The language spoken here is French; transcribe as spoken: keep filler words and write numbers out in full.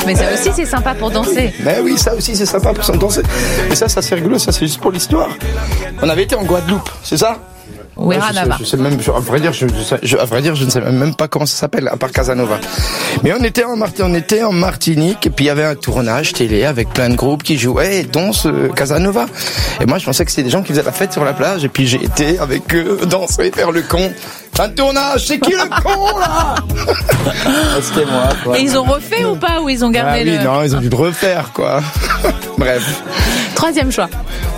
Mais ça aussi, c'est sympa pour danser. Mais oui, ça aussi, c'est sympa pour danser. Et ça, ça c'est rigolo, ça c'est juste pour l'histoire. On avait été en Guadeloupe, c'est ça? Oui, ouais, je, sais, je sais même, je, à vrai dire, je, je, à vrai dire, je ne sais même pas comment ça s'appelle, à part Casanova. Mais on était en Martinique, on était en Martinique, et puis il y avait un tournage télé avec plein de groupes qui jouaient et dansent euh, Casanova. Et moi, je pensais que c'était des gens qui faisaient la fête sur la plage, et puis j'ai été avec eux danser, faire le con. Un tournage, c'est qui le con là? C'était moi, quoi. Et ils ont refait ou pas, ou ils ont gardé ah, oui, le... non, ils ont dû le refaire, quoi. Bref. Troisième choix.